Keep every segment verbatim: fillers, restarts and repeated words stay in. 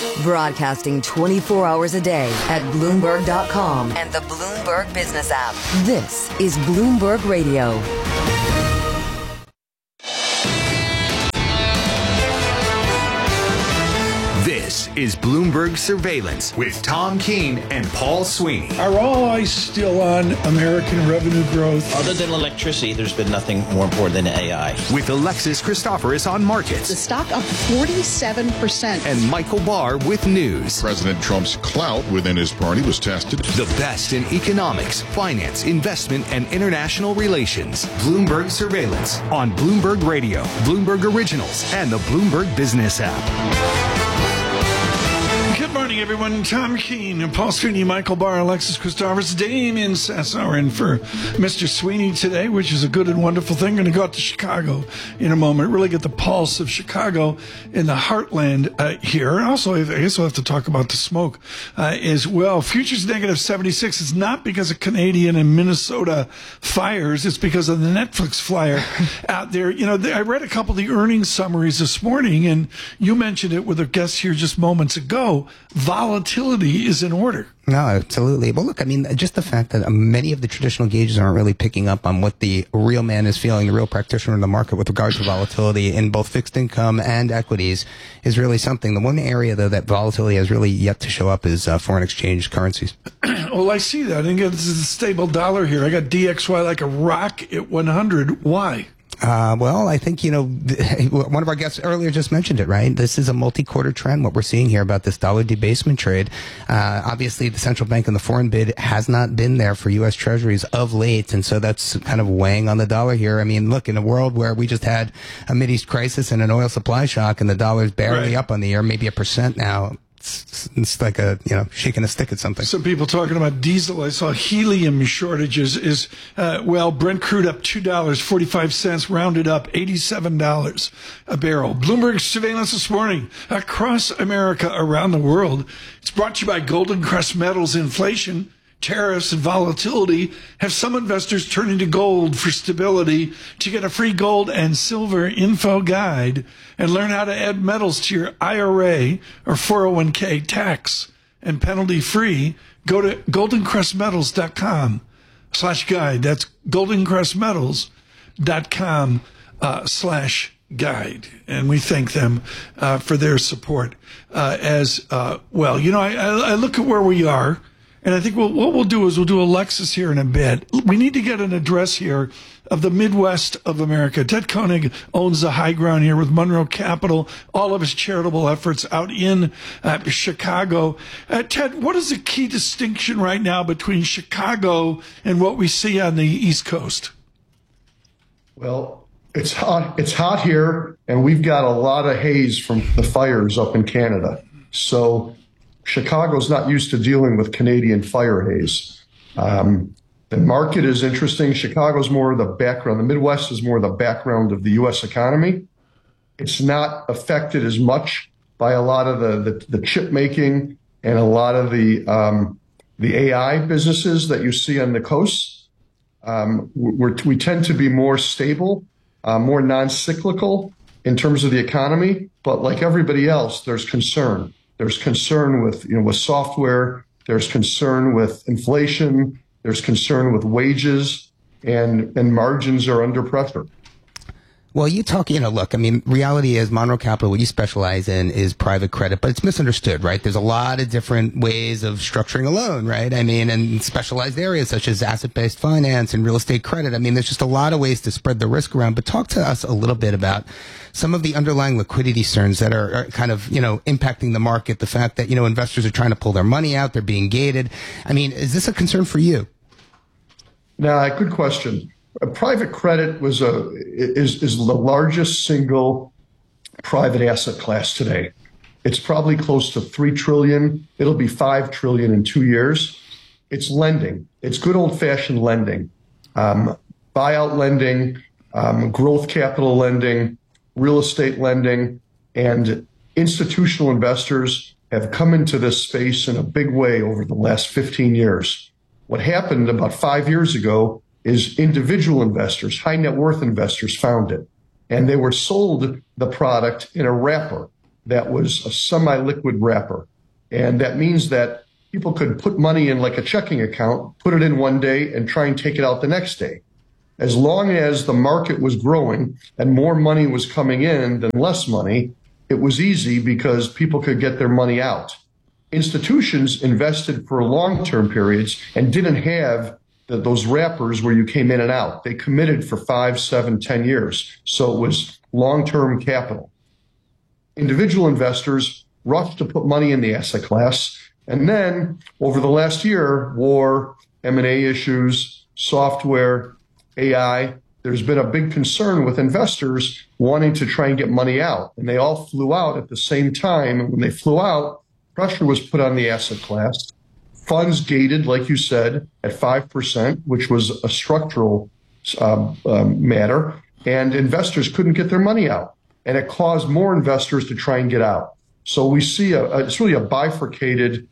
Broadcasting twenty-four hours a day at Bloomberg dot com and the Bloomberg Business app. This is Bloomberg Radio. This is Bloomberg Surveillance with Tom Keene and Paul Sweeney. Are all eyes still on American revenue growth? Other than electricity, there's been nothing more important than A I. With Alexis Christoforous on markets. The stock up forty-seven percent. And Michael Barr with news. President Trump's clout within his party was tested. The best in economics, finance, investment, and international relations. Bloomberg Surveillance on Bloomberg Radio, Bloomberg Originals, and the Bloomberg Business app. Good morning, everyone. Tom Keene, Paul Sweeney, Michael Barr, Alexis Christoforous, Damien Sassower in for Mister Sweeney today, which is a good and wonderful thing. Going to go out to Chicago in a moment, really get the pulse of Chicago in the heartland uh, here. And also, I guess we'll have to talk about the smoke uh, as well. Futures negative seventy-six. It's not because of Canadian and Minnesota fires. It's because of the Netflix flyer out there. You know, I read a couple of the earnings summaries this morning, and you mentioned it with a guest here just moments ago. Volatility is in order. No, absolutely. Well, look, I mean, just the fact that many of the traditional gauges aren't really picking up on what the real man is feeling, the real practitioner in the market with regards to volatility in both fixed income and equities is really something. The one area, though, that volatility has really yet to show up is uh, foreign exchange currencies. Well, I see that. And again, this is a stable dollar here. I got D X Y like a rock at one hundred. Why? Uh, well, I think, you know, one of our guests earlier just mentioned it, right? This is a multi-quarter trend, what we're seeing here about this dollar debasement trade. Uh, obviously, the central bank and the foreign bid has not been there for U S Treasuries of late, and so that's kind of weighing on the dollar here. I mean, look, in a world where we just had a Mideast crisis and an oil supply shock and the dollar's barely right. up on the year, maybe a percent now, It's, it's like a, you know, shaking a stick at something. Some people talking about diesel. I saw helium shortages is, uh, well, Brent crude up two dollars and forty-five cents, rounded up eighty-seven dollars a barrel. Bloomberg Surveillance this morning across America, around the world. It's brought to you by Golden Crest Metals. Inflation, tariffs, and volatility have some investors turning to gold for stability. To get a free gold and silver info guide and learn how to add metals to your I R A or four oh one k tax and penalty free, go to golden crest metals dot com slash guide. That's golden crest metals dot com uh, slash guide. And we thank them uh, for their support uh, as uh, well. You know, I, I look at where we are. And I think we'll, what we'll do is we'll do Alexis here in a bit. We need to get an address here of the Midwest of America. Ted Koenig owns the high ground here with Monroe Capital, all of his charitable efforts out in uh, Chicago. Uh, Ted, what is the key distinction right now between Chicago and what we see on the East Coast? Well, it's hot. It's hot here, and we've got a lot of haze from the fires up in Canada. So Chicago's not used to dealing with Canadian fire haze. Um, the market is interesting. Chicago's more the background. The Midwest is more the background of the U S economy. It's not affected as much by a lot of the, the, the chip making and a lot of the um, the A I businesses that you see on the coast. Um, we're, we tend to be more stable, uh, more non-cyclical in terms of the economy. But like everybody else, there's concern. There's concern with, you know, with software. There's concern with inflation. There's concern with wages, and, and margins are under pressure. Well, you talk, you know, look, I mean, reality is Monroe Capital, what you specialize in is private credit, but it's misunderstood, right? There's a lot of different ways of structuring a loan, right? I mean, and specialized areas such as asset-based finance and real estate credit. I mean, there's just a lot of ways to spread the risk around, but talk to us a little bit about some of the underlying liquidity concerns that are, are kind of, you know, impacting the market. The fact that, you know, investors are trying to pull their money out, they're being gated. I mean, is this a concern for you? No, good question. Uh, private credit was a is is the largest single private asset class today. It's probably close to three trillion. It'll be five trillion in two years. It's lending. It's good old fashioned lending, um, buyout lending, um, growth capital lending, real estate lending, and institutional investors have come into this space in a big way over the last fifteen years. What happened about five years ago is individual investors, high net worth investors found it, and they were sold the product in a wrapper. that was a semi-liquid wrapper. And that means that people could put money in like a checking account, put it in one day and try and take it out the next day. As long as the market was growing and more money was coming in than less money, it was easy because people could get their money out. Institutions invested for long-term periods and didn't have the, those wrappers where you came in and out. They committed for five, seven, ten years. So it was long-term capital. Individual investors rushed to put money in the asset class. And then over the last year, war, M and A issues, software, A I, there's been a big concern with investors wanting to try and get money out. And they all flew out at the same time. And when they flew out, pressure was put on the asset class. Funds gated, like you said, at five percent, which was a structural um, um, matter. And investors couldn't get their money out. And it caused more investors to try and get out. So we see a, a it's really a bifurcated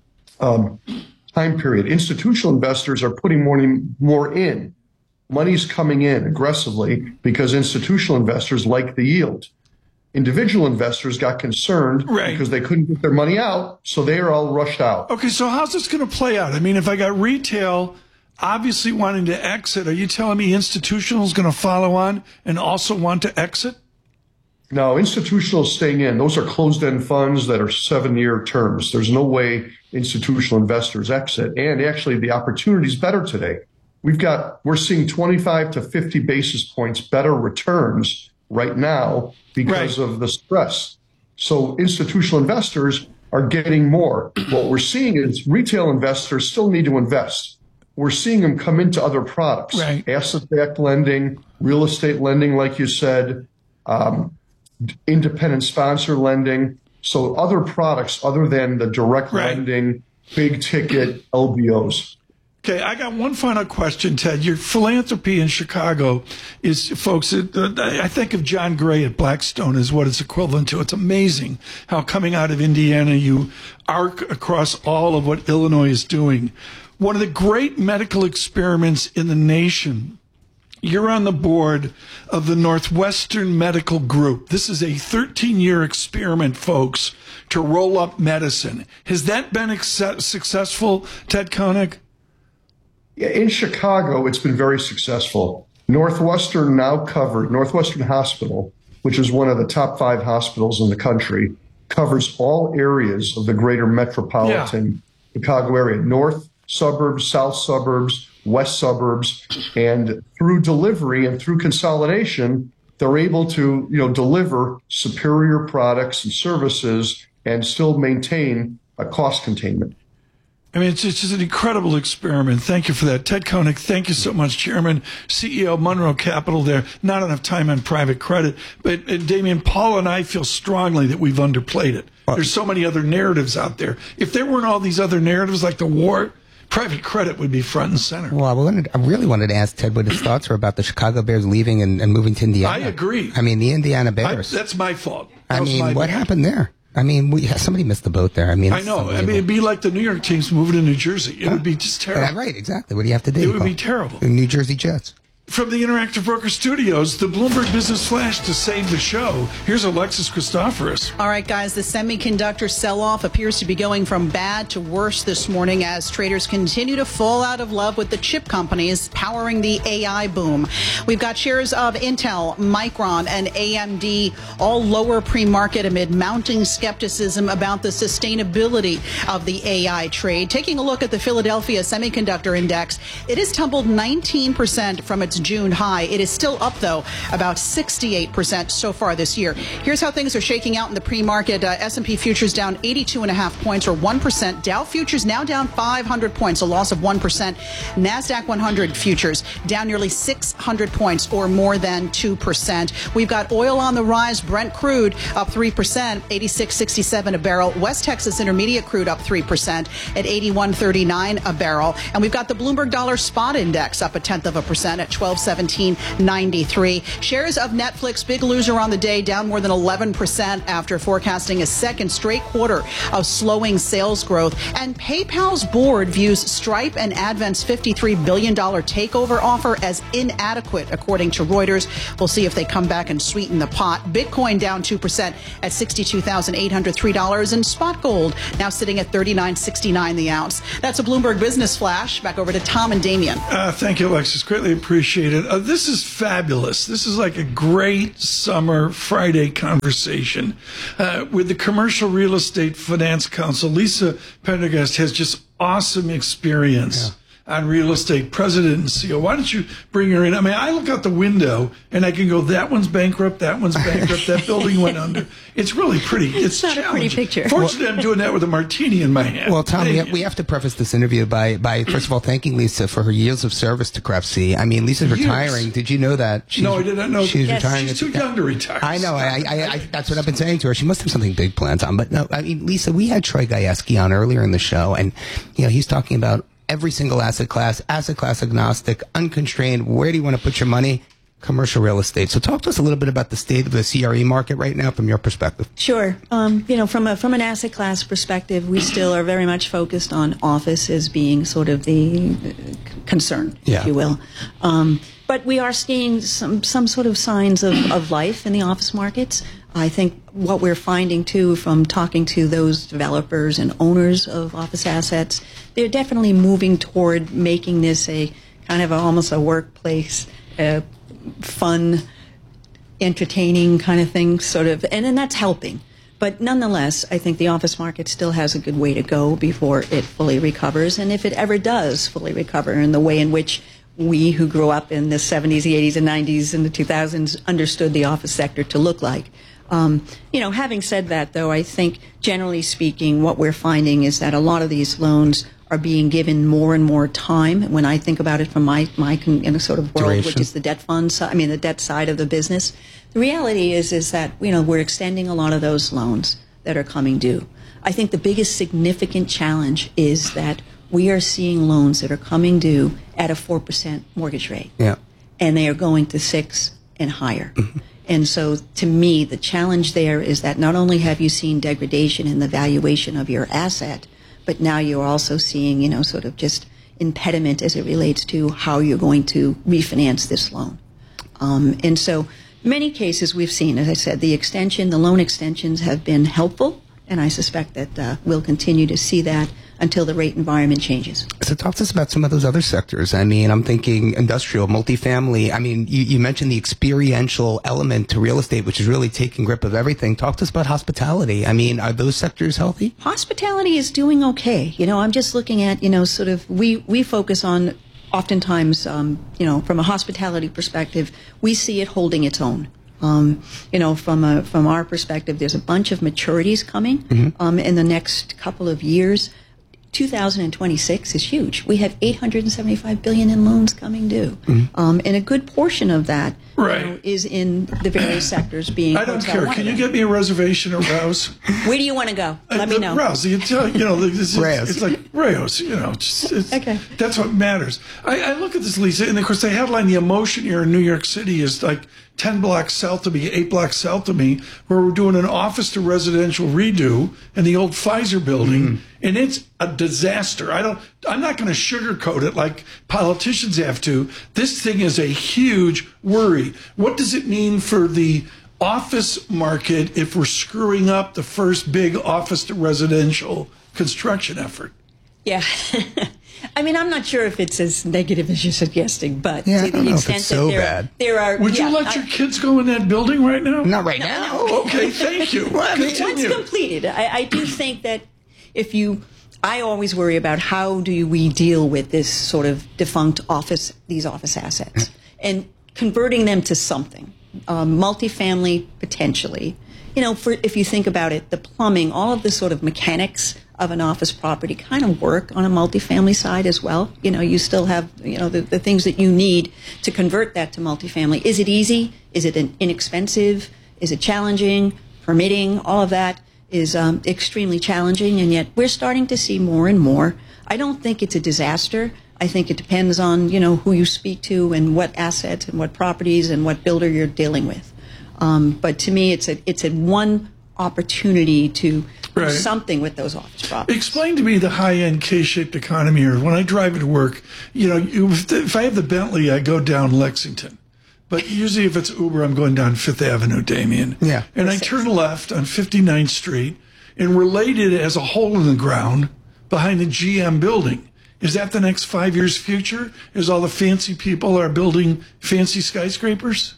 um, time period. Institutional investors are putting more, more in. Money's coming in aggressively because institutional investors like the yield. Individual investors got concerned right. because they couldn't get their money out, so they are all rushed out. Okay, so how's this going to play out? I mean, if I got retail obviously wanting to exit, are you telling me institutional is going to follow on and also want to exit? No, institutional is staying in. Those are closed-end funds that are seven-year terms. There's no way institutional investors exit. And actually, the opportunity is better today. We've got, we're seeing twenty-five to fifty basis points better returns right now because right. of the stress. So institutional investors are getting more. What we're seeing is retail investors still need to invest. We're seeing them come into other products, right. asset-backed lending, real estate lending, like you said, um, independent sponsor lending. So other products other than the direct right. lending, big ticket L B Os. Okay, I got one final question, Ted. Your philanthropy in Chicago is, folks, I think of John Gray at Blackstone is what it's equivalent to. It's amazing how coming out of Indiana, you arc across all of what Illinois is doing. One of the great medical experiments in the nation. You're on the board of the Northwestern Medical Group. This is a thirteen-year experiment, folks, to roll up medicine. Has that been successful, Ted Koenig? In Chicago, it's been very successful. Northwestern now covered, Northwestern Hospital, which is one of the top five hospitals in the country, covers all areas of the greater metropolitan yeah. Chicago area, north suburbs, south suburbs, west suburbs, and through delivery and through consolidation, they're able to, you know, deliver superior products and services and still maintain a cost containment. I mean, it's, it's just an incredible experiment. Thank you for that. Ted Koenig, thank you so much, Chairman, C E O of Monroe Capital there. Not enough time on private credit. But, uh, Damien, Paul and I feel strongly that we've underplayed it. There's so many other narratives out there. If there weren't all these other narratives like the war, private credit would be front and center. Well, I, wanted, I really wanted to ask Ted what his thoughts were about the Chicago Bears leaving and, and moving to Indiana. I agree. I mean, the Indiana Bears. I, that's my fault. That I mean, what bad. happened there? I mean, we, somebody missed the boat there. I mean, I know. I mean, it'd be like the New York teams moving to New Jersey. It huh? would be just terrible. Yeah, right, exactly. What do you have to do? It would be terrible. The New Jersey Jets. From the Interactive Broker Studios, the Bloomberg Business Flash to save the show. Here's Alexis Christoforous. All right, guys, the semiconductor sell-off appears to be going from bad to worse this morning as traders continue to fall out of love with the chip companies powering the A I boom. We've got shares of Intel, Micron, and A M D all lower pre-market amid mounting skepticism about the sustainability of the A I trade. Taking a look at the Philadelphia Semiconductor Index, it has tumbled nineteen percent from its June high. It is still up, though, about sixty-eight percent so far this year. Here's how things are shaking out in the pre-market. Uh, S and P futures down eighty-two and a half points, or one percent. Dow futures now down five hundred points, a loss of one percent. NASDAQ one hundred futures down nearly six hundred points, or more than two percent. We've got oil on the rise. Brent crude up three percent, eighty-six sixty-seven a barrel. West Texas Intermediate crude up three percent at eighty-one thirty-nine a barrel. And we've got the Bloomberg Dollar Spot Index up a tenth of a percent at twelve twelve seventeen ninety-three. Shares of Netflix, big loser on the day, down more than eleven percent after forecasting a second straight quarter of slowing sales growth. And PayPal's board views Stripe and Advent's fifty-three billion dollars takeover offer as inadequate, according to Reuters. We'll see if they come back and sweeten the pot. Bitcoin down two percent at sixty-two thousand eight hundred three dollars, and spot gold now sitting at thirty-nine sixty-nine the ounce. That's a Bloomberg Business Flash. Back over to Tom and Damien. Uh, thank you, Alexis. Greatly appreciated. Uh, this is fabulous. This is like a great summer Friday conversation uh, with the Commercial Real Estate Finance Council. Lisa Pendergast has just awesome experience. Yeah. On real estate, president and C E O. Why don't you bring her in? I mean, I look out the window and I can go, that one's bankrupt, that one's bankrupt, that building went under. It's really pretty. It's, it's not a pretty picture. Fortunately, well, I'm doing that with a martini in my hand. Well, Tom, we have, we have to preface this interview by, by, first of all, thanking Lisa for her years of service to CREFC. I mean, Lisa's years. retiring. Did you know that? She's, no, I did not know. She's yes. retiring. She's too young to retire. I know. I, I, I, that's what I've been saying to her. She must have something big planned on. But no, I mean, Lisa, we had Troy Gajewski on earlier in the show, and, you know, he's talking about every single asset class, asset class agnostic, unconstrained. Where do you want to put your money? Commercial real estate. So talk to us a little bit about the state of the C R E market right now from your perspective. Sure. Um, you know, from a, from an asset class perspective, we still are very much focused on office as being sort of the concern, yeah. if you will. Um, but we are seeing some, some sort of signs of, of life in the office markets. I think what we're finding, too, from talking to those developers and owners of office assets, they're definitely moving toward making this a kind of a, almost a workplace, uh, fun, entertaining kind of thing, sort of, and, and that's helping. But nonetheless, I think the office market still has a good way to go before it fully recovers. And if it ever does fully recover in the way in which we who grew up in the seventies, the eighties, and nineties, and the two thousands understood the office sector to look like. Um, you know, having said that, though, I think generally speaking, what we're finding is that a lot of these loans are being given more and more time. When I think about it from my my you know, sort of world, Duration. which is the debt fund side, I mean the debt side of the business, the reality is is that you know we're extending a lot of those loans that are coming due. I think the biggest significant challenge is that we are seeing loans that are coming due at a four percent mortgage rate, yeah, and they are going to six and higher. Mm-hmm. And so, to me, the challenge there is that not only have you seen degradation in the valuation of your asset, but now you're also seeing, you know, sort of just impediment as it relates to how you're going to refinance this loan. Um, and so, many cases we've seen, as I said, the extension, the loan extensions have been helpful, and I suspect that uh, we'll continue to see that until the rate environment changes. So talk to us about some of those other sectors. I mean, I'm thinking industrial, multifamily. I mean, you, you mentioned the experiential element to real estate, which is really taking grip of everything. Talk to us about hospitality. I mean, are those sectors healthy? Hospitality is doing okay. You know, I'm just looking at, you know, sort of, we, we focus on, oftentimes, um, you know, from a hospitality perspective, we see it holding its own. Um, you know, from a, from our perspective, there's a bunch of maturities coming mm-hmm. um, in the next couple of years. two thousand twenty-six is huge. We have eight hundred seventy-five billion dollars in loans coming due, mm-hmm. um, and a good portion of that right. you know, is in the various sectors. Being I don't care. Can you get me a reservation at Rouse? Where do you want to go? Let uh, me know. Rouse. You, tell, you know, it's, Rayos. it's like Rayos. You know, just, it's, okay. That's what matters. I, I look at this, Lisa, and of course, the headline, "The Emotion here in New York City," is like ten blocks south of me, eight blocks south of me, where we're doing an office to residential redo in the old Pfizer building, mm-hmm. and it's a disaster. I don't, I'm not going to sugarcoat it like politicians have to. This thing is a huge worry. What does it mean for the office market if we're screwing up the first big office to residential construction effort? Yeah. I mean, I'm not sure if it's as negative as you're suggesting, but yeah, to I don't the know extent if it's that so there, bad. there are... Would yeah, you let I, your kids go in that building right now? Not right no, now. No. Oh, okay, thank you. Well, Continue. once completed, I, I do think that if you... I always worry about how do we deal with this sort of defunct office, these office assets, and converting them to something. Um, multifamily, potentially. You know, for, if you think about it, the plumbing, all of the sort of mechanics of an office property kind of work on a multifamily side as well. You know, you still have, you know, the, the things that you need to convert that to multifamily. Is it easy? Is it an inexpensive? Is it challenging? Permitting? All of that is um, extremely challenging, and yet we're starting to see more and more. I don't think it's a disaster. I think it depends on, you know, who you speak to and what assets and what properties and what builder you're dealing with. Um, but to me, it's a it's a one opportunity to do right. something with those office properties. Explain to me the high-end K-shaped economy. Or when I drive to work, you know, if I have the Bentley, I go down Lexington. But usually if it's Uber, I'm going down Fifth Avenue, Damien. Yeah. And I turn left on fifty-ninth Street, and related as a hole in the ground behind the G M building. Is that the next five years' future? Is all the fancy people are building fancy skyscrapers?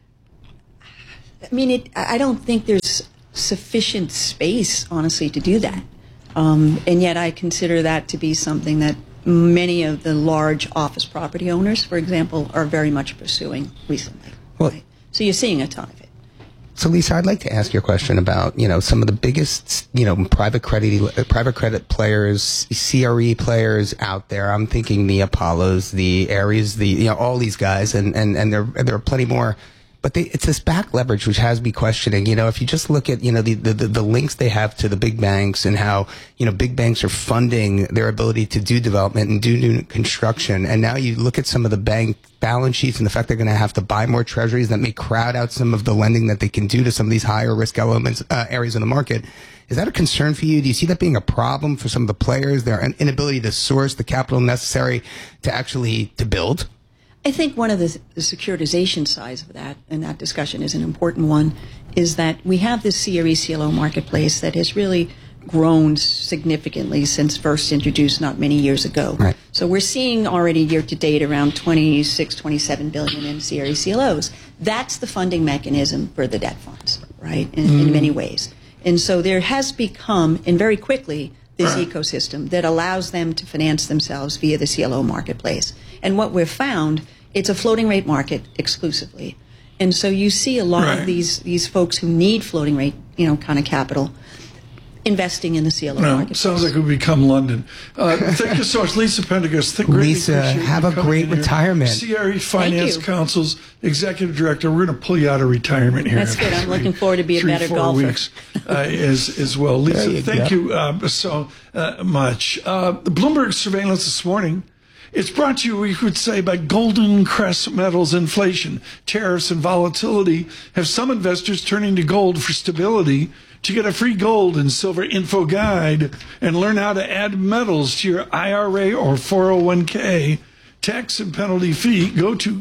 I mean, it, I don't think there's sufficient space, honestly, to do that. Um, and yet I consider that to be something that many of the large office property owners, for example, are very much pursuing recently. Well, right? So you're seeing a ton of it. So, Lisa, I'd like to ask you a question about, you know, some of the biggest, you know, private credit, uh, private credit players, C R E players out there. I'm thinking the Apollos, the Ares, the, you know, all these guys, and, and, and there, there are plenty more. But they, it's this back leverage which has me questioning, you know, if you just look at, you know, the, the, the links they have to the big banks and how, you know, big banks are funding their ability to do development and do new construction. And now you look at some of the bank balance sheets and the fact they're going to have to buy more treasuries that may crowd out some of the lending that they can do to some of these higher risk elements, uh, areas in the market. Is that a concern for you? Do you see that being a problem for some of the players, their inability to source the capital necessary to actually to build? I think one of the, the securitization sides of that, and that discussion is an important one, is that we have this C R E C L O marketplace that has really grown significantly since first introduced not many years ago. Right. So we're seeing already year to date around twenty-six, twenty-seven billion in C R E C L Os. That's the funding mechanism for the debt funds, right, in, mm. in many ways. And so there has become, and very quickly, this ecosystem that allows them to finance themselves via the C L O marketplace. And what we've found, it's a floating rate market exclusively. And so you see a lot right. of these these folks who need floating rate, you know, kind of capital investing in the C L O no, market. Sounds like we become London. Uh, thank you so much, Lisa Pendergast. Th- Lisa, have a great retirement. C R E Finance Council's Executive Director. We're going to pull you out of retirement here. That's good. I'm three, looking forward to be a three, better four golfer. Weeks, uh, as, as well. Lisa, you thank go. you uh, so uh, much. Uh, the Bloomberg surveillance this morning. It's brought to you, we could say, by Golden Crest Metals. Inflation, tariffs, and volatility have some investors turning to gold for stability. To get a free gold and silver info guide and learn how to add metals to your I R A or four oh one k, tax and penalty fee, go to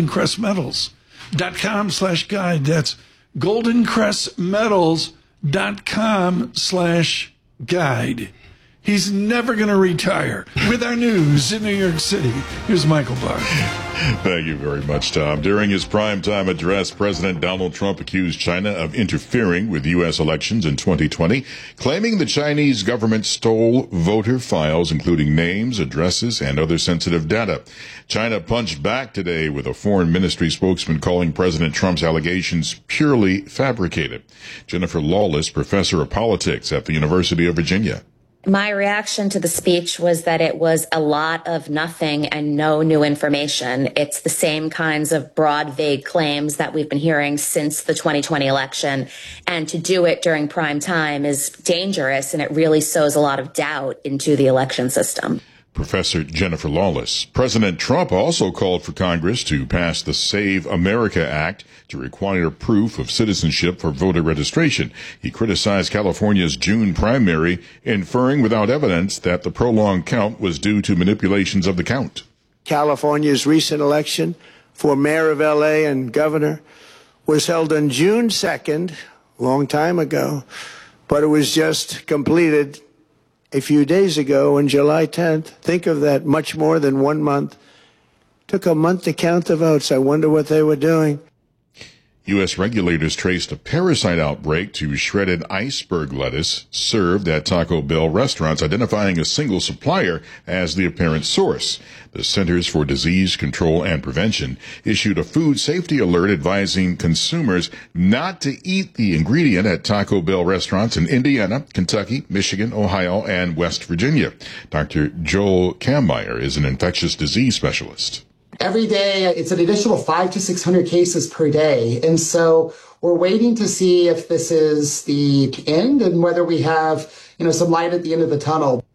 goldencrestmetals.com slash guide. That's goldencrestmetals.com slash guide. He's never going to retire. With our news in New York City, here's Michael Barr. Thank you very much, Tom. During his primetime address, President Donald Trump accused China of interfering with U S elections in twenty twenty, claiming the Chinese government stole voter files, including names, addresses, and other sensitive data. China punched back today with a foreign ministry spokesman calling President Trump's allegations purely fabricated. Jennifer Lawless, professor of politics at the University of Virginia. My reaction to the speech was that it was a lot of nothing and no new information. It's the same kinds of broad, vague claims that we've been hearing since the twenty twenty election. And to do it during prime time is dangerous, and it really sows a lot of doubt into the election system. Professor Jennifer Lawless. President Trump also called for Congress to pass the Save America Act to require proof of citizenship for voter registration. He criticized California's June primary, inferring without evidence that the prolonged count was due to manipulations of the count. California's recent election for mayor of L A and governor was held on June second, a long time ago, but it was just completed a few days ago on July tenth. Think of that, much more than one month. Took a month to count the votes. I wonder what they were doing. U S regulators traced a parasite outbreak to shredded iceberg lettuce served at Taco Bell restaurants, identifying a single supplier as the apparent source. The Centers for Disease Control and Prevention issued a food safety alert advising consumers not to eat the ingredient at Taco Bell restaurants in Indiana, Kentucky, Michigan, Ohio, and West Virginia. Doctor Joel Kammeyer is an infectious disease specialist. Every day, it's an additional five to six hundred cases per day. And so we're waiting to see if this is the end and whether we have, you know, some light at the end of the tunnel.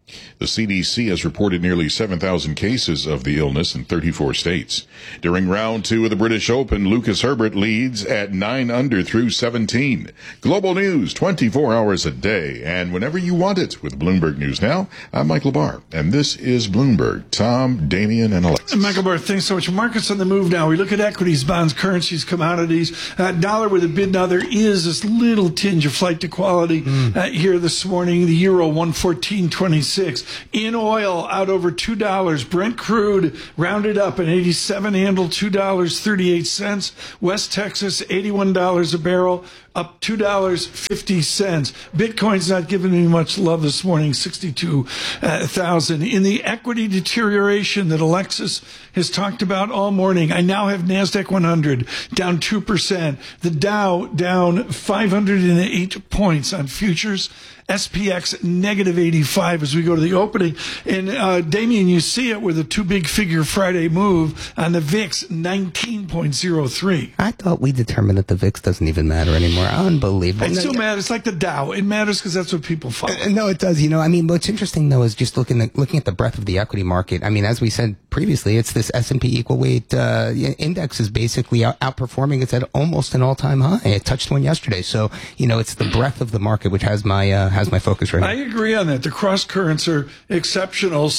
The C D C has reported nearly seven thousand cases of the illness in thirty-four states. During round two of the British Open, Lucas Herbert leads at nine under through seventeen. Global news twenty-four hours a day and whenever you want it with Bloomberg News Now. I'm Michael Barr, and this is Bloomberg. Tom, Damian, and Alexis. Michael Barr, thanks so much. Markets on the move now. We look at equities, bonds, currencies, commodities. Uh, dollar with a bid now. There is this little tinge of flight to quality mm. uh, here this morning. The euro one fourteen twenty-six. In oil, out over two dollars. Brent crude rounded up an eighty-seven handle, two dollars and thirty-eight cents. West Texas, eighty-one dollars a barrel, up two dollars and fifty cents. Bitcoin's not giving me much love this morning, sixty-two thousand. In the equity deterioration that Alexis has talked about all morning, I now have NASDAQ one hundred down two percent. The Dow down five hundred eight points on futures. S P X negative eighty-five as we go to the opening. And uh, Damien, you see it with a two big figure Friday move on the V I X nineteen point oh three. I thought we determined that the V I X doesn't even matter anymore. Unbelievable. It still matters. It's like the Dow. It matters because that's what people follow. Uh, no, it does. You know, I mean, what's interesting though is just looking at, looking at the breadth of the equity market. I mean, as we said previously, it's this S and P equal weight uh, index is basically out, outperforming. It's at almost an all time high. It touched one yesterday. So, you know, it's the breadth of the market which has my uh, has my focus right now. I agree on that. The cross currents are exceptional.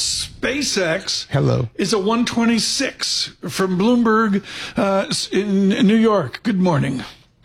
SpaceX Hello. is a one twenty-six from Bloomberg uh, in New York. Good morning.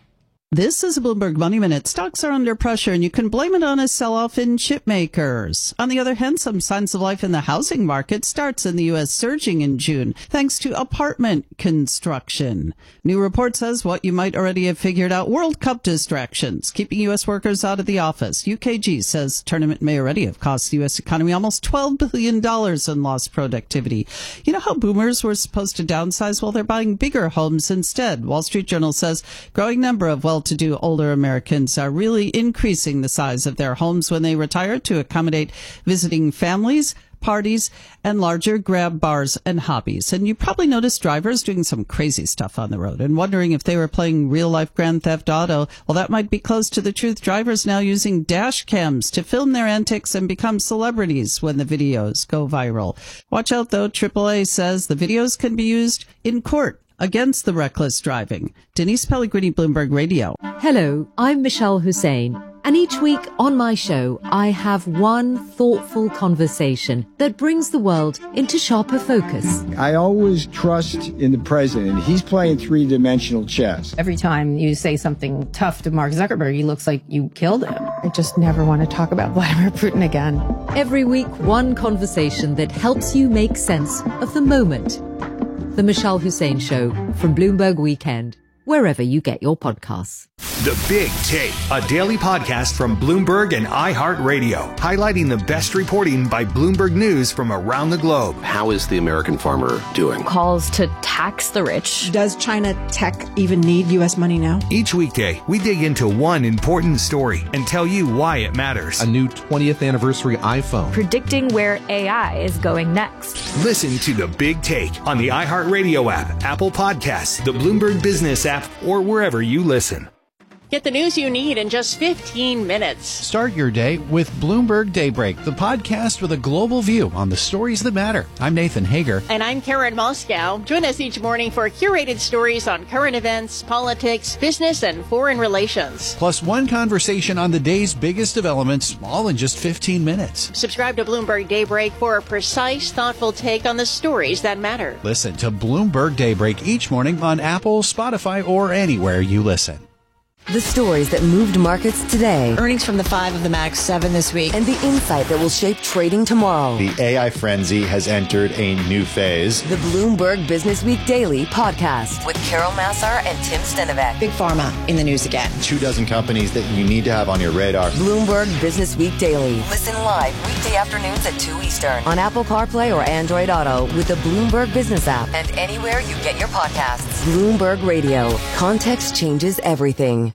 This is a Bloomberg Money Minute. Stocks are under pressure, and you can blame it on a sell-off in chip makers. On the other hand, some signs of life in the housing market starts in the U S surging in June, thanks to apartment construction. New report says what you might already have figured out, World Cup distractions, keeping U S workers out of the office. U K G says tournament may already have cost the U S economy almost twelve billion dollars in lost productivity. You know how boomers were supposed to downsize? Well, they're buying bigger homes instead. Wall Street Journal says growing number of well to do older Americans are really increasing the size of their homes when they retire to accommodate visiting families, parties, and larger grab bars and hobbies. And you probably noticed drivers doing some crazy stuff on the road and wondering if they were playing real-life Grand Theft Auto. Well, that might be close to the truth. Drivers now using dash cams to film their antics and become celebrities when the videos go viral. Watch out, though. triple A says the videos can be used in court against the reckless driving. Denise Pellegrini, Bloomberg Radio. Hello, I'm Michelle Hussein, and each week on my show, I have one thoughtful conversation that brings the world into sharper focus. I always trust in the president. He's playing three-dimensional chess. Every time you say something tough to Mark Zuckerberg, he looks like you killed him. I just never want to talk about Vladimir Putin again. Every week, one conversation that helps you make sense of the moment. The Michelle Hussein Show from Bloomberg Weekend, wherever you get your podcasts. The Big Take, a daily podcast from Bloomberg and iHeartRadio, highlighting the best reporting by Bloomberg News from around the globe. How is the American farmer doing? Calls to tax the rich. Does China tech even need U S money now? Each weekday, we dig into one important story and tell you why it matters. A new twentieth anniversary iPhone. Predicting where A I is going next. Listen to The Big Take on the iHeartRadio app, Apple Podcasts, the Bloomberg Business app, or wherever you listen. Get the news you need in just fifteen minutes. Start your day with Bloomberg Daybreak, the podcast with a global view on the stories that matter. I'm Nathan Hager. And I'm Karen Moscow. Join us each morning for curated stories on current events, politics, business, and foreign relations. Plus one conversation on the day's biggest developments, all in just fifteen minutes. Subscribe to Bloomberg Daybreak for a precise, thoughtful take on the stories that matter. Listen to Bloomberg Daybreak each morning on Apple, Spotify, or anywhere you listen. The stories that moved markets today. Earnings from the five of the Max seven this week. And the insight that will shape trading tomorrow. The A I frenzy has entered a new phase. The Bloomberg Business Week Daily podcast with Carol Massar and Tim Stenovec. Big Pharma in the news again. Two dozen companies that you need to have on your radar. Bloomberg Business Week Daily. Listen live weekday afternoons at two Eastern on Apple CarPlay or Android Auto with the Bloomberg Business app and anywhere you get your podcasts. Bloomberg Radio. Context changes everything.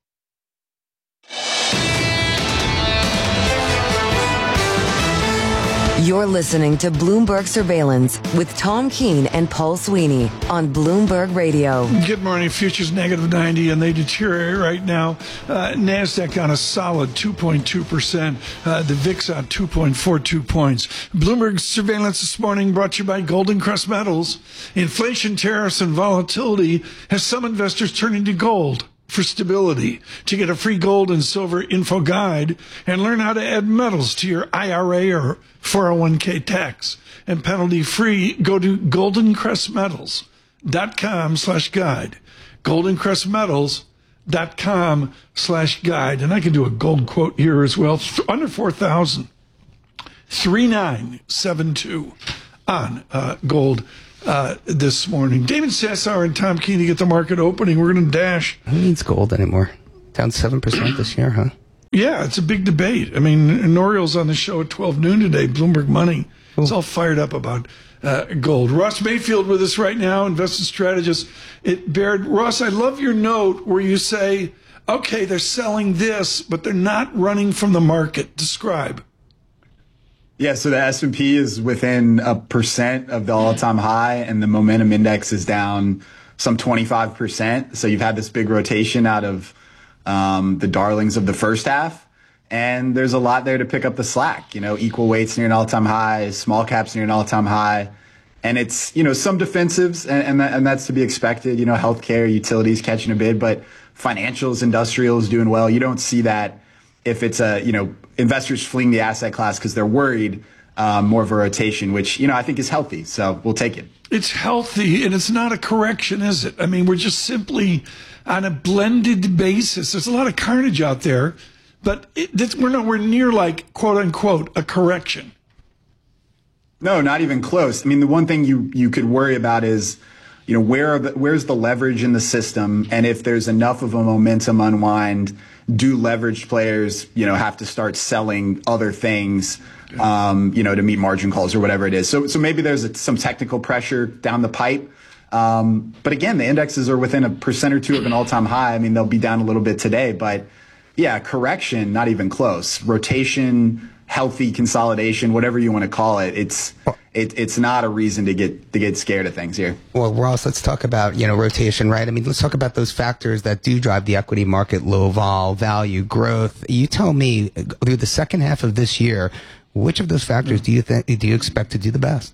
You're listening to Bloomberg Surveillance with Tom Keene and Paul Sweeney on Bloomberg Radio. Good morning. Futures negative ninety, and they deteriorate right now. Uh, NASDAQ on a solid two point two percent. Uh, the V I X on two point four two points. Bloomberg Surveillance this morning brought to you by Golden Crest Metals. Inflation, tariffs, and volatility has some investors turning to gold for stability. To get a free gold and silver info guide and learn how to add metals to your I R A or four oh one k tax and penalty free, go to golden crest metals dot com slash guide. golden crest metals dot com slash guide. And I can do a gold quote here as well. Under four thousand. three nine seven two on uh, gold. Uh, this morning. David Sassauer and Tom Keene to get the market opening. We're going to dash. Who needs gold anymore? Down seven percent this year, huh? Yeah, it's a big debate. I mean, Noriel's on the show at twelve noon today. Bloomberg Money. It's all fired up about uh, gold. Ross Mayfield with us right now, investment strategist at Baird. Ross, I love your note where you say, okay, they're selling this, but they're not running from the market. Describe. Yeah, so the S and P is within a percent of the all-time high, and the momentum index is down some twenty-five percent. So you've had this big rotation out of um, the darlings of the first half, and there's a lot there to pick up the slack. You know, equal weights near an all-time high, small caps near an all-time high, and it's, you know, some defensives, and and, that, and that's to be expected. You know, healthcare, utilities catching a bid, but financials, industrials doing well. You don't see that if it's a, you know, investors fleeing the asset class because they're worried, um, more of a rotation, which, you know, I think is healthy. So we'll take it. It's healthy, and it's not a correction, is it? I mean, we're just simply on a blended basis. There's a lot of carnage out there, but it, it's, we're nowhere near like, quote unquote, a correction. No, not even close. I mean, the one thing you, you could worry about is, you know, where are the, where's the leverage in the system? And if there's enough of a momentum unwind, do leveraged players, you know, have to start selling other things, um, you know, to meet margin calls or whatever it is. So, so maybe there's a, some technical pressure down the pipe. Um, but again, the indexes are within a percent or two of an all-time high. I mean, they'll be down a little bit today, but yeah, correction, not even close. Rotation, healthy consolidation, whatever you want to call it. It's, it, it's not a reason to get, to get scared of things here. Well, Ross, let's talk about, you know, rotation, right? I mean, let's talk about those factors that do drive the equity market, low vol, value, growth. You tell me, through the second half of this year, which of those factors do you think, do you expect to do the best?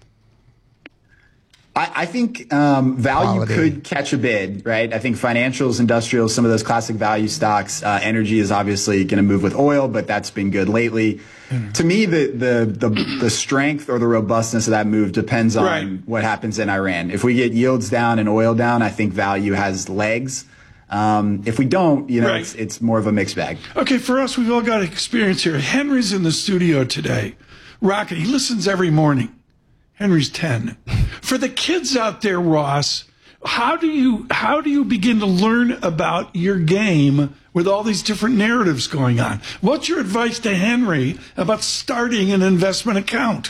I, I think um, value Quality. could catch a bid, right? I think financials, industrials, some of those classic value stocks. Uh, energy is obviously going to move with oil, but that's been good lately. Mm. To me, the, the the the strength or the robustness of that move depends on right. what happens in Iran. If we get yields down and oil down, I think value has legs. Um, if we don't, you know, right. it's, it's more of a mixed bag. Okay, for us, we've all got experience here. Henry's in the studio today. Rocket, he listens every morning. Henry's ten. For the kids out there, Ross, how do you how do you begin to learn about your game with all these different narratives going on? What's your advice to Henry about starting an investment account?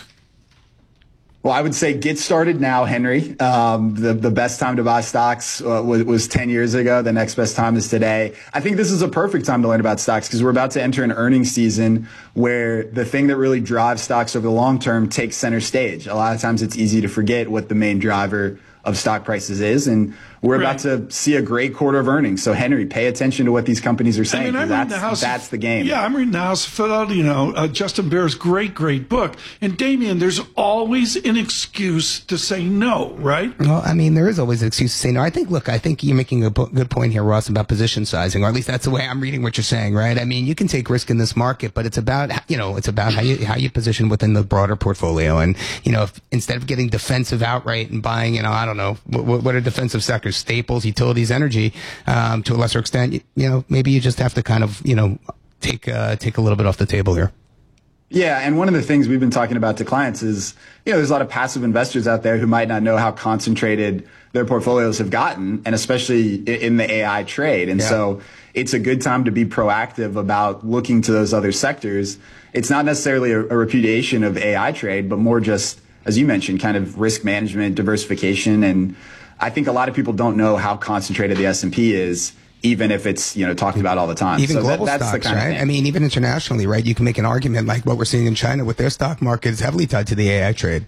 Well, I would say get started now, Henry. Um, the, the best time to buy stocks uh, was, was ten years ago. The next best time is today. I think this is a perfect time to learn about stocks because we're about to enter an earnings season where the thing that really drives stocks over the long term takes center stage. A lot of times it's easy to forget what the main driver of stock prices is, and we're right. about to see a great quarter of earnings. So, Henry, pay attention to what these companies are saying. I mean, I'm that's the House that's of, the game. Yeah, I'm reading the House of Fidelity, you know, uh, Justin Bear's great, great book. And, Damien, there's always an excuse to say no, right? Well, I mean, there is always an excuse to say no. I think, look, I think you're making a good point here, Ross, about position sizing, or at least that's the way I'm reading what you're saying, right? I mean, you can take risk in this market, but it's about, you know, it's about how you, how you position within the broader portfolio. And, you know, if, instead of getting defensive outright and buying, you know, I don't know, what, what are defensive sectors, staples, utilities, energy, um, to a lesser extent, you, you know, maybe you just have to kind of, you know, take, uh, take a little bit off the table here. Yeah, and one of the things we've been talking about to clients is, you know, there's a lot of passive investors out there who might not know how concentrated their portfolios have gotten, and especially in the A I trade. And yeah. so it's a good time to be proactive about looking to those other sectors. It's not necessarily a, a repudiation of A I trade, but more just, as you mentioned, kind of risk management, diversification. And I think a lot of people don't know how concentrated the S and P is even if it's, you know, talked about all the time. Even so global that, that's stocks, the kind right? of thing. I mean, even internationally, right? You can make an argument like what we're seeing in China with their stock market is heavily tied to the A I trade.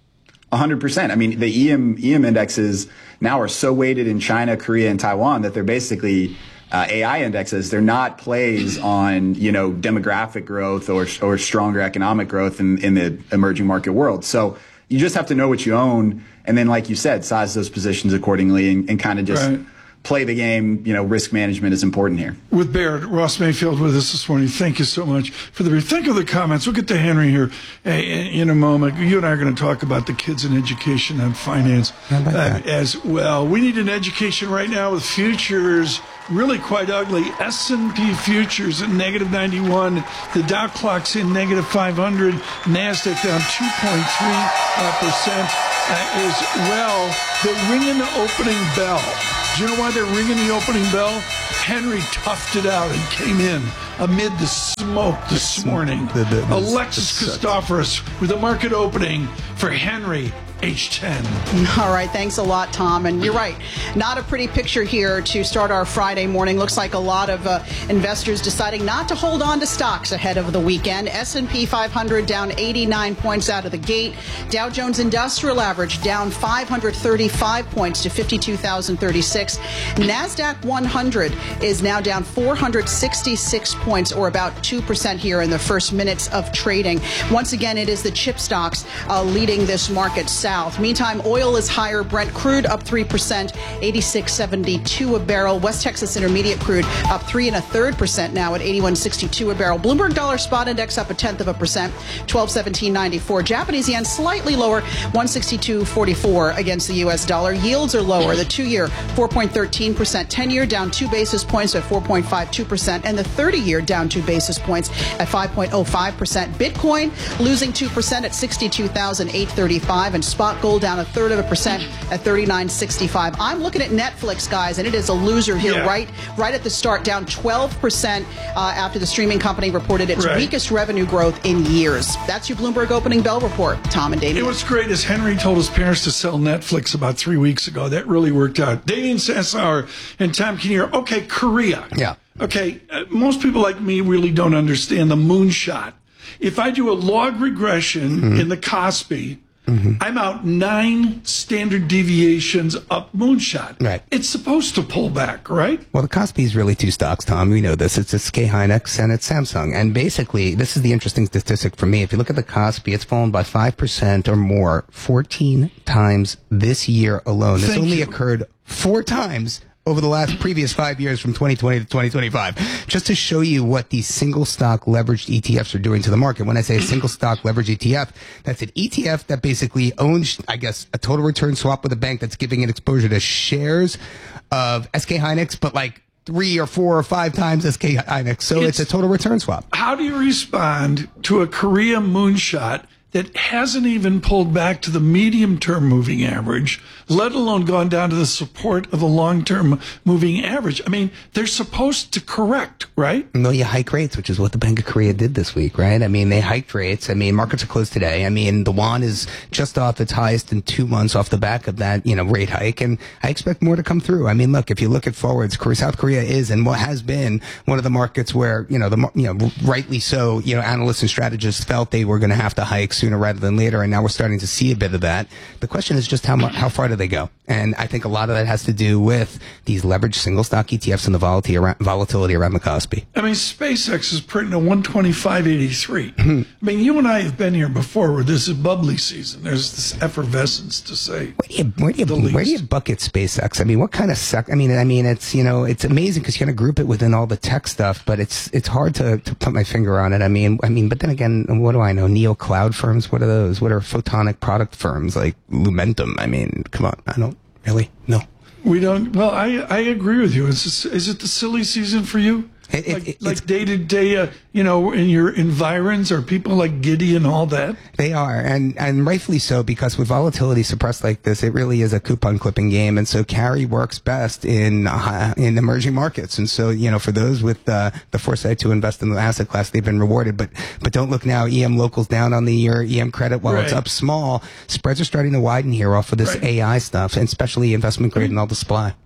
A hundred percent. I mean, the E M E M indexes now are so weighted in China, Korea, and Taiwan that they're basically uh, A I indexes. They're not plays on, you know, demographic growth or or stronger economic growth in, in the emerging market world. So you just have to know what you own, and then, like you said, size those positions accordingly, and, and kind of just Right. play the game. You know, risk management is important here. With Baird, Ross Mayfield with us this morning. Thank you so much for the think of the comments. We'll get to Henry here uh, in a moment. You and I are going to talk about the kids in education and finance uh, as well. We need an education right now with futures really quite ugly. S and P futures at negative ninety-one. The Dow clock's in negative five hundred. NASDAQ down two point three percent uh, as well. They're ringing the opening bell. Do you know why they're ringing the opening bell? Henry toughed it out and came in amid the smoke this morning. The, the, the, Alexis the, Christoforous with a market opening for Henry. H ten. All right, thanks a lot, Tom. And you're right, not a pretty picture here to start our Friday morning. Looks like a lot of uh, investors deciding not to hold on to stocks ahead of the weekend. S and P five hundred down eighty-nine points out of the gate. Dow Jones Industrial Average down five hundred thirty-five points to fifty-two thousand thirty-six. NASDAQ one hundred is now down four hundred sixty-six points, or about two percent here in the first minutes of trading. Once again, it is the chip stocks uh, leading this market south. Meantime, oil is higher. Brent crude up three percent, eighty-six seventy-two a barrel. West Texas Intermediate crude up three and a third percent now at eighty-one sixty-two a barrel. Bloomberg Dollar Spot Index up a tenth of a percent, twelve seventeen ninety-four. Japanese yen slightly lower, one sixty-two forty-four against the U S dollar. Yields are lower. The two-year four point one three percent, ten-year down two basis points at four point five two percent, and the thirty-year down two basis points at five point oh five percent. Bitcoin losing two percent at sixty-two thousand eight hundred thirty-five, and spot gold down a third of a percent at thirty-nine sixty-five. I'm looking at Netflix, guys, and it is a loser here Yeah. right right at the start, down twelve percent uh, after the streaming company reported its Right. weakest revenue growth in years. That's your Bloomberg Opening Bell report. Tom and Damien. It was great as Henry told his parents to sell Netflix about three weeks ago. That really worked out. Damien Sassauer and Tom Kinnear. Okay, Korea. Yeah. Okay, uh, most people like me really don't understand the moonshot. If I do a log regression Mm-hmm. in the Kospi, I'm out nine standard deviations up moonshot. Right. It's supposed to pull back, right? Well, the Kospi is really two stocks, Tom. We know this. It's S K Hynix and it's Samsung. And basically, this is the interesting statistic for me. If you look at the Kospi, it's fallen by five percent or more fourteen times this year alone. This Thank only you. occurred four times over the last previous five years from twenty twenty to twenty twenty-five, just to show you what these single stock leveraged E T Fs are doing to the market. When I say a single stock leveraged E T F, that's an E T F that basically owns, I guess, a total return swap with a bank that's giving it exposure to shares of S K Hynix, but like three or four or five times S K Hynix. So it's, It's- a total return swap. How do you respond to a Korea moonshot that hasn't even pulled back to the medium-term moving average, let alone gone down to the support of the long-term moving average? I mean, they're supposed to correct, right? No, you hike rates, which is what the Bank of Korea did this week, right? I mean, they hiked rates. I mean, markets are closed today. I mean, the won is just off its highest in two months off the back of that, you know, rate hike. And I expect more to come through. I mean, look, if you look at forwards, Korea, South Korea is and what has been one of the markets where, you know, the, mar- you know, rightly so, you know, analysts and strategists felt they were going to have to hike sooner rather than later. And now we're starting to see a bit of that. The question is just how much, how far do they go? And I think a lot of that has to do with these leveraged single stock E T Fs and the volatility around, volatility around the Kospi. I mean, SpaceX is printing a one twenty-five eighty-three. I mean, you and I have been here before where this is bubbly season. There's this effervescence to say. Where do you where do you, the where do you least. bucket SpaceX? I mean, what kind of sec? I mean, I mean, it's you know, it's amazing because you're going to group it within all the tech stuff, but it's it's hard to, to put my finger on it. I mean, I mean, but then again, what do I know? Neo cloud firms? What are those? What are photonic product firms like Lumentum? I mean, come on, I don't really know. We don't. Well, I I agree with you. Is this, is it the silly season for you? It- it- like it's- like day to day, uh, you know, in your environs, are people like Giddy and all that? They are, and and rightfully so, because with volatility suppressed like this, it really is a coupon clipping game, and so carry works best in uh, in emerging markets. And so, you know, for those with uh, the foresight to invest in the asset class, they've been rewarded. But but don't look now. E M locals down on the year. E M credit, while it's Right. up small, spreads are starting to widen here off of this Right. A I stuff, and especially investment grade and all the supply.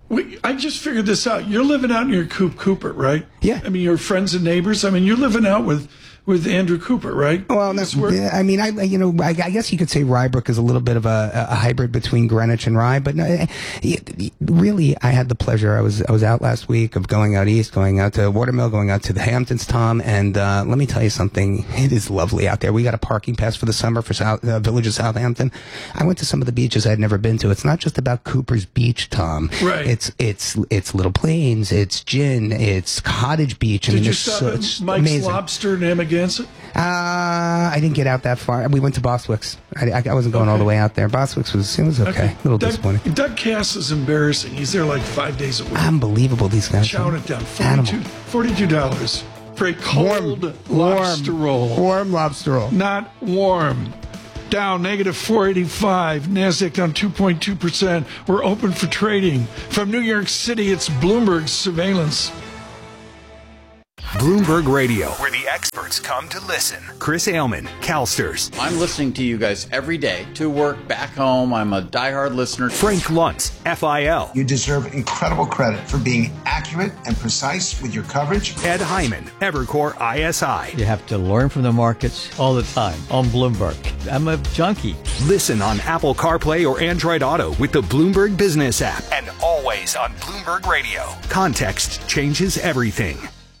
Wait, I just figured this out. You're living out near Coop Cooper, right? Yeah. I mean, your friends and neighbors. I mean, you're living out with with Andrew Cooper, right? Well, that's where, I mean, I you know, I, I guess you could say Rybrook is a little bit of a, a hybrid between Greenwich and Rye, but no, really, I had the pleasure. I was I was out last week of going out east, going out to Watermill, going out to the Hamptons, Tom, and uh, let me tell you something. It is lovely out there. We got a parking pass for the summer for South uh, Village of Southampton. I went to some of the beaches I'd never been to. It's not just about Cooper's Beach, Tom. Right. It's it's it's Little Plains, it's Gin, it's Cottage Beach. I Did mean, you it's stop so, at it's Mike's amazing. Lobster in Amagansett? Uh, I didn't get out that far. We went to Boswick's. I, I, I wasn't going okay. all the way out there. Boswick's was, it was okay. okay. A little Doug, disappointing. Doug Cass is embarrassing. He's there like five days a week. Unbelievable, these guys. Chowing it down. forty-two dollars for a cold warm, lobster warm, roll. Warm lobster roll. Not warm. Down negative four eighty-five. NASDAQ down two point two percent. We're open for trading. From New York City, it's Bloomberg Surveillance. Bloomberg Radio, where the experts come to listen. Chris Ailman, CalSTRS. I'm listening to you guys every day, to work, back home. I'm a diehard listener. Frank Luntz, F I L. You deserve incredible credit for being accurate and precise with your coverage. Ed Hyman, Evercore I S I. You have to learn from the markets all the time on Bloomberg. I'm a junkie. Listen on Apple CarPlay or Android Auto with the Bloomberg Business app, and always on Bloomberg Radio. Context changes everything.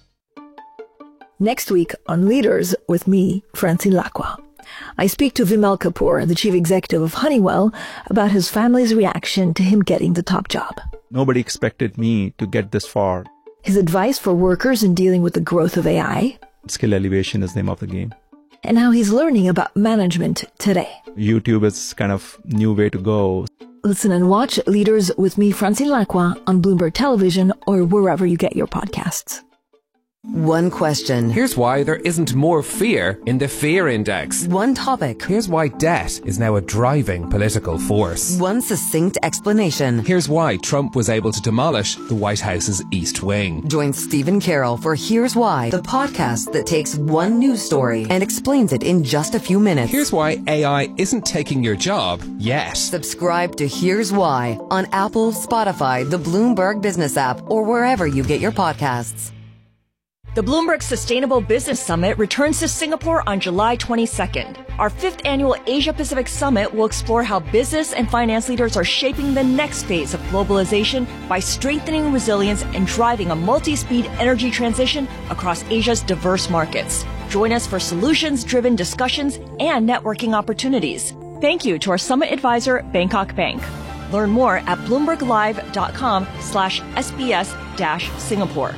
Next week on Leaders with me, Francine Lacqua. I speak to Vimal Kapoor, the chief executive of Honeywell, about his family's reaction to him getting the top job. Nobody expected me to get this far. His advice for workers in dealing with the growth of A I. Skill elevation is the name of the game. And how he's learning about management today. YouTube is kind of new way to go. Listen and watch Leaders with me, Francine Lacqua, on Bloomberg Television or wherever you get your podcasts. One question. Here's why there isn't more fear in the fear index. One topic. Here's why debt is now a driving political force. One succinct explanation. Here's why Trump was able to demolish the White House's East Wing. Join Stephen Carroll for Here's Why, the podcast that takes one news story and explains it in just a few minutes. Here's why A I isn't taking your job yet. Subscribe to Here's Why on Apple, Spotify, the Bloomberg Business app, or wherever you get your podcasts. The Bloomberg Sustainable Business Summit returns to Singapore on July twenty-second. Our fifth annual Asia-Pacific Summit will explore how business and finance leaders are shaping the next phase of globalization by strengthening resilience and driving a multi-speed energy transition across Asia's diverse markets. Join us for solutions-driven discussions and networking opportunities. Thank you to our summit advisor, Bangkok Bank. Learn more at bloomberglive.com slash SBS dash Singapore.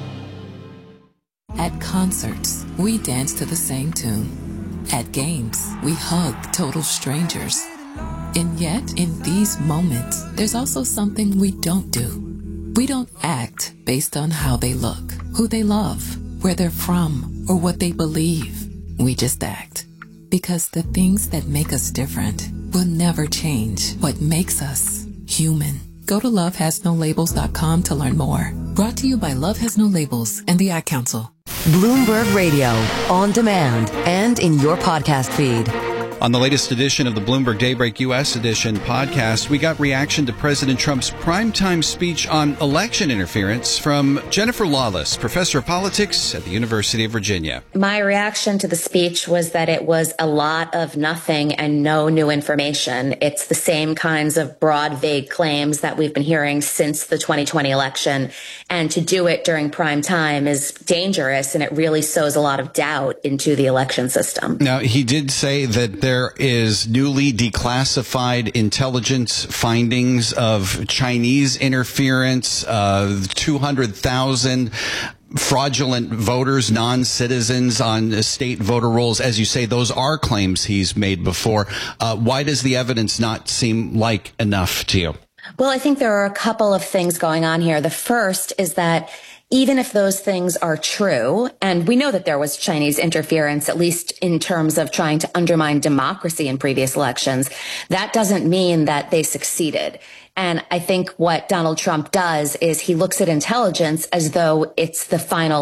At concerts, we dance to the same tune. At games, we hug total strangers. And yet, in these moments, there's also something we don't do. We don't act based on how they look, who they love, where they're from, or what they believe. We just act. Because the things that make us different will never change what makes us human. Go to love has no labels dot com to learn more. Brought to you by Love Has No Labels and the Ad Council. Bloomberg Radio, on demand and in your podcast feed. On the latest edition of the Bloomberg Daybreak U S edition podcast, we got reaction to President Trump's primetime speech on election interference from Jennifer Lawless, professor of politics at the University of Virginia. My reaction to the speech was that it was a lot of nothing and no new information. It's the same kinds of broad, vague claims that we've been hearing since the twenty twenty election. And to do it during prime time is dangerous, and it really sows a lot of doubt into the election system. Now, he did say that there There is newly declassified intelligence findings of Chinese interference, uh, two hundred thousand fraudulent voters, non-citizens on state voter rolls. As you say, those are claims he's made before. Uh, why does the evidence not seem like enough to you? Well, I think there are a couple of things going on here. The first is that even if those things are true, and we know that there was Chinese interference, at least in terms of trying to undermine democracy in previous elections, that doesn't mean that they succeeded. And I think what Donald Trump does is he looks at intelligence as though it's the final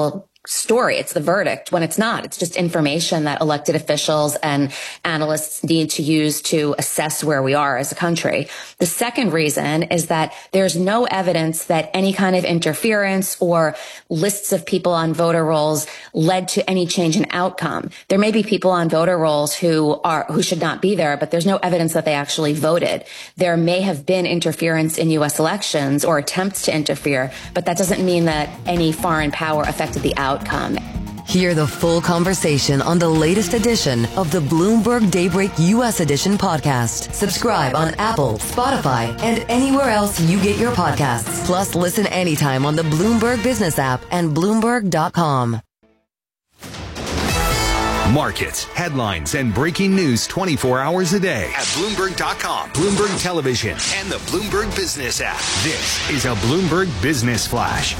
story. It's the verdict when it's not. It's just information that elected officials and analysts need to use to assess where we are as a country. The second reason is that there's no evidence that any kind of interference or lists of people on voter rolls led to any change in outcome. There may be people on voter rolls who are, who should not be there, but there's no evidence that they actually voted. There may have been interference in U S elections or attempts to interfere, but that doesn't mean that any foreign power affected the outcome. Hear the full conversation on the latest edition of the Bloomberg Daybreak U S Edition podcast. Subscribe on Apple, Spotify, and anywhere else you get your podcasts. Plus, listen anytime on the Bloomberg Business app and Bloomberg dot com. Markets, headlines, and breaking news twenty-four hours a day at Bloomberg dot com, Bloomberg Television, and the Bloomberg Business app. This is a Bloomberg Business Flash.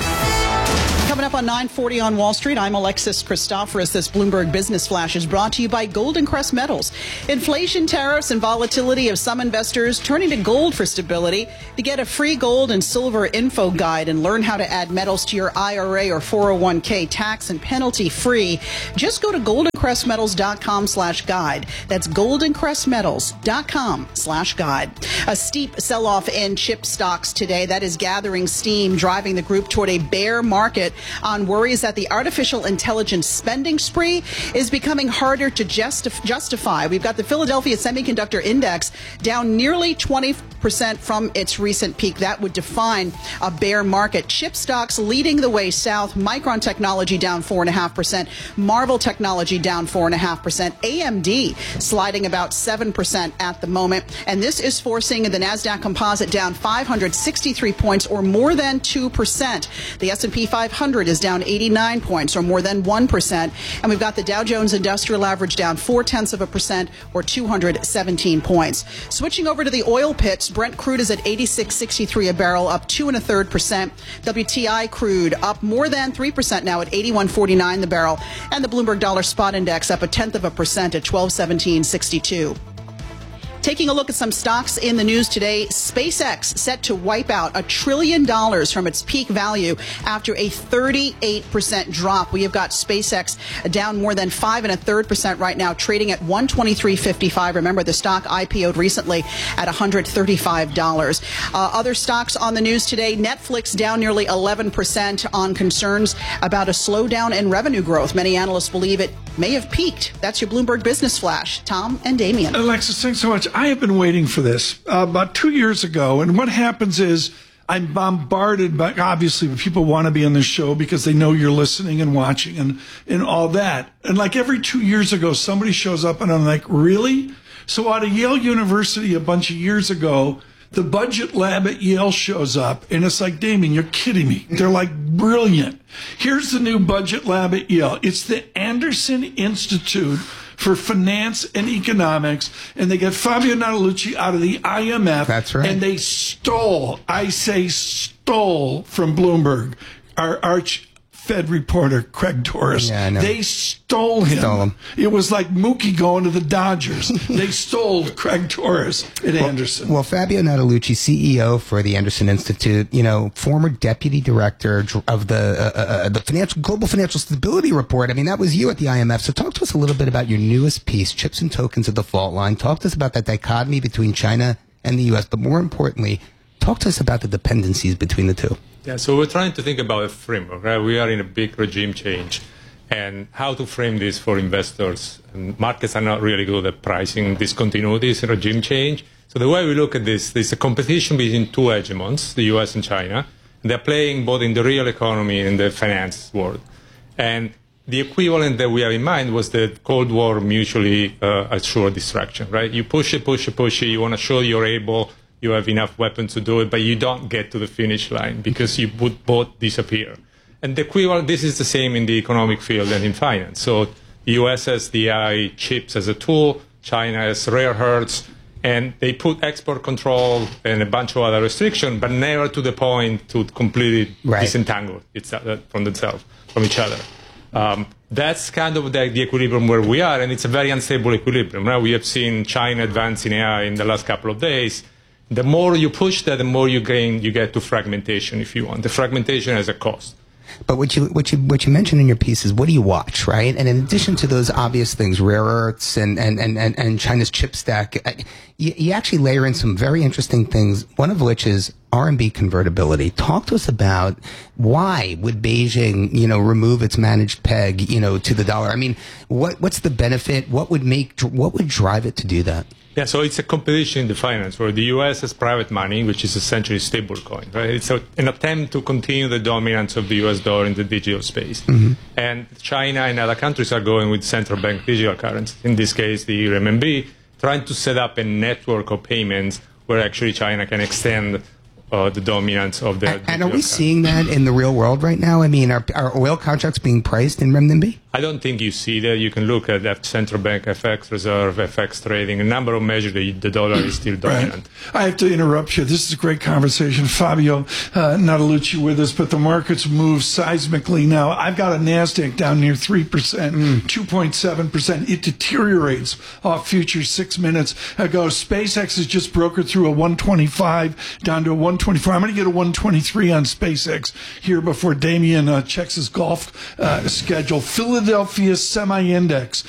Coming up on nine forty on Wall Street, I'm Alexis Christoforous. This Bloomberg Business Flash is brought to you by Golden Crest Metals. Inflation, tariffs, and volatility have some investors turning to gold for stability. To get a free gold and silver info guide and learn how to add metals to your I R A or four oh one k tax and penalty free, just go to golden crest metals dot com slash guide. That's golden crest metals dot com slash guide. A steep sell-off in chip stocks today that is gathering steam, driving the group toward a bear market on worries that the artificial intelligence spending spree is becoming harder to justif- justify. We've got the Philadelphia Semiconductor Index down nearly twenty percent from its recent peak. That would define a bear market. Chip stocks leading the way south. Micron Technology down four point five percent. Marvell Technology down four point five percent. A M D sliding about seven percent at the moment. And this is forcing the NASDAQ Composite down five hundred sixty-three points or more than two percent. The S and P five hundred is down eighty-nine points or more than one percent. And we've got the Dow Jones Industrial Average down four tenths of a percent or two hundred seventeen points. Switching over to the oil pits, Brent crude is at eighty-six sixty-three a barrel, up two and a third percent. W T I crude up more than three percent now at eighty-one forty-nine the barrel. And the Bloomberg Dollar Spot Index up a tenth of a percent at twelve seventeen sixty-two. Taking a look at some stocks in the news today, SpaceX set to wipe out a trillion dollars from its peak value after a thirty-eight percent drop. We have got SpaceX down more than five and a third percent right now, trading at one twenty-three fifty-five. Remember, the stock I P O'd recently at one hundred thirty-five dollars. Uh, other stocks on the news today, Netflix down nearly eleven percent on concerns about a slowdown in revenue growth. Many analysts believe it may have peaked. That's your Bloomberg Business Flash. Tom and Damien. Alexis, thanks so much. I have been waiting for this uh, about two years ago. And what happens is I'm bombarded by, obviously, people want to be on this show because they know you're listening and watching and, and all that. And like every two years ago, somebody shows up and I'm like, really? So out of Yale University a bunch of years ago, the budget lab at Yale shows up, and it's like, Damien, you're kidding me. They're like, brilliant. Here's the new budget lab at Yale. It's the Anderson Institute for Finance and Economics, and they get Fabio Nattalucci out of the I M F. That's right. And they stole, I say stole, from Bloomberg, our arch Fed reporter, Craig Torres. Yeah, I know. They stole him. Stole him. It was like Mookie going to the Dodgers. They stole Craig Torres at well, Anderson. Well, Fabio Nattalucci, C E O for the Anderson Institute, you know, former deputy director of the uh, uh, the financial Global Financial Stability Report. I mean, that was you at the I M F. So talk to us a little bit about your newest piece, Chips and Tokens at the Fault Line. Talk to us about that dichotomy between China and the U S, but more importantly, talk to us about the dependencies between the two. Yeah, so we're trying to think about a framework, right? We are in a big regime change, and how to frame this for investors. And markets are not really good at pricing discontinuities in regime change. So the way we look at this, there's a competition between two hegemons, the U S and China. They're playing both in the real economy and the finance world. And the equivalent that we have in mind was the Cold War mutually uh, assured distraction, right? You push it, push it, push it. You want to show you're able, you have enough weapons to do it, but you don't get to the finish line because you would both disappear. And the equivalent, this is the same in the economic field and in finance. So the U S has the A I chips as a tool, China has rare earths, and they put export control and a bunch of other restrictions, but never to the point to completely right. disentangle itself from themselves, from each other. Um, that's kind of the, the equilibrium where we are, and it's a very unstable equilibrium. Right? We have seen China advance in A I in the last couple of days. The more you push that, the more you gain, you get to fragmentation, if you want. The fragmentation has a cost. But what you what you what you mentioned in your piece is what do you watch, right? And in addition to those obvious things, rare earths and and and and, and China's chip stack, you, you actually layer in some very interesting things. One of which is R M B convertibility. Talk to us about why would Beijing, you know, remove its managed peg, you know, to the dollar? I mean, what what's the benefit? What would make what would drive it to do that? Yeah, so it's a competition in the finance where the U S has private money, which is essentially stablecoin. Right? It's a, an attempt to continue the dominance of the U S dollar in the digital space. Mm-hmm. And China and other countries are going with central bank digital currencies. In this case, the renminbi, trying to set up a network of payments where actually China can extend Uh, the dominance of the. And, and are we currency. Seeing that in the real world right now? I mean, are, are oil contracts being priced in renminbi? I don't think you see that. You can look at that central bank F X reserve, F X trading, a number of measures. The, the dollar is still dominant. Right. I have to interrupt you. This is a great conversation. Fabio uh, Natalucci with us, but the markets move seismically now. I've got a NASDAQ down near three percent, mm. two point seven percent. It deteriorates off futures six minutes ago. SpaceX has just brokered through a one twenty-five down to a one twenty-four. I'm going to get a one twenty-three on SpaceX here before Damien uh, checks his golf uh, schedule. Philadelphia Semi-Index